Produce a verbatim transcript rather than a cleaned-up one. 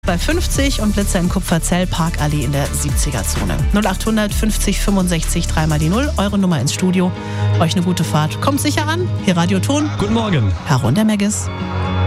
Bei fünfzig und Blitzer im Kupferzell, Parkallee in der siebziger-Zone. null achthundert fünfzig fünfundsechzig dreimal die Null, eure Nummer ins Studio. Euch eine gute Fahrt. Kommt sicher an. Hier Radio Ton. Guten Morgen. Herr Rundermeggis.